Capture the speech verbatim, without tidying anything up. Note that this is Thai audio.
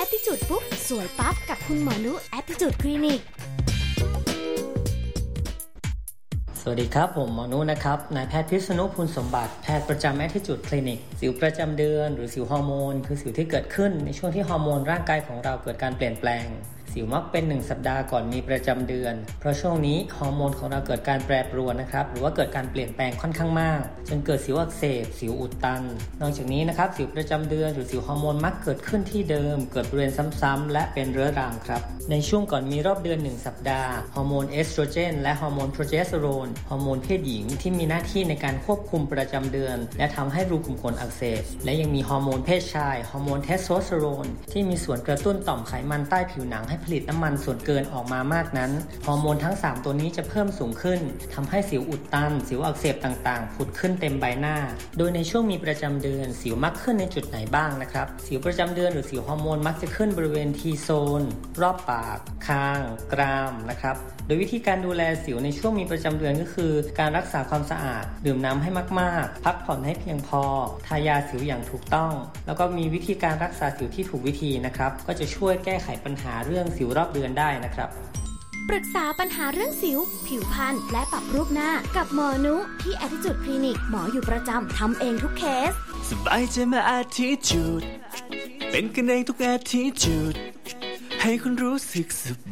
Attitude ปุ๊บสวยปั๊บกับคุณหมอนุ Attitude Clinic สวัสดีครับผมหมอนุนะครับนายแพทย์พิษณุพูลสมบัติแพทย์ประจำ Attitude Clinic สิวประจำเดือนหรือสิวฮอร์โมนคือสิวที่เกิดขึ้นในช่วงที่ฮอร์โมนร่างกายของเราเกิดการเปลี่ยนแปลงสิวมักเป็นหนึ่งสัปดาห์ก่อนมีประจำเดือนเพราะช่วงนี้ฮอร์โมนของเราเกิดการแปรปรวนนะครับหรือว่าเกิดการเปลี่ยนแปลงค่อนข้างมากจนเกิดสิวอักเสบสิวอุดตันนอกจากนี้นะครับสิวประจำเดือนหรือสิวฮอร์โมนมักเกิดขึ้นที่เดิมเกิดบริเวณซ้ำๆและเป็นเรื้อรังครับในช่วงก่อนมีรอบเดือนหนึ่งสัปดาห์ฮอร์โมนเอสโตรเจนและฮอร์โมนโปรเจสเตอโรนฮอร์โมนเพศหญิงที่มีหน้าที่ในการควบคุมประจำเดือนและทำให้รูขุมขนอักเสบและยังมีฮอร์โมนเพศชายฮอร์โมนเทสโทสเตอโรนที่มีส่วนกระตุ้นต่อมไขมันใต้ผิวหนังให้ผลิตน้ำมันส่วนเกินออกมามากนั้นฮอร์โมนทั้งสามตัวนี้จะเพิ่มสูงขึ้นทำให้สิวอุดตันสิวอักเสบต่างๆผุดขึ้นเต็มใบหน้าโดยในช่วงมีประจำเดือนสิวมักขึ้นในจุดไหนบ้างนะครับสิวประจำเดือนหรือสิวฮอร์โมนมักจะขึ้นบริเวณ T โซนรอบปากคางกรามนะครับโดยวิธีการดูแลสิวในช่วงมีประจำเดือนก็คือการรักษาความสะอาดดื่มน้ำให้มากๆพักผ่อนให้เพียงพอทายาสิวอย่างถูกต้องแล้วก็มีวิธีการรักษาสิวที่ถูกวิธีนะครับก็จะช่วยแก้ไขปัญหาเรื่องสิวรอบเดือนได้นะครับปรึกษาปัญหาเรื่องสิวผิวพรรณและปรับรูปหน้ากับหมอนุที่ Attitude Clinic หมออยู่ประจำทำเองทุกเคสสบายใจมา Attitude เป็นกันเองทุก Attitude ให้คุณรู้สึกสบาย